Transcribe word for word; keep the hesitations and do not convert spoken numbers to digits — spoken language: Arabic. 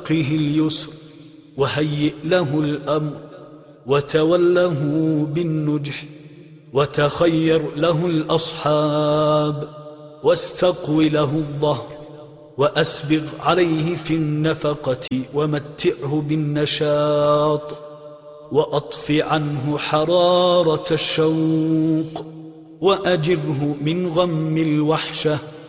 رزقه اليسر وهيئ له الأمر وتوله بالنجح وتخير له الأصحاب واستقو له الظهر وأسبغ عليه في النفقة ومتعه بالنشاط وأطف عنه حرارة الشوق وأجره من غم الوحشة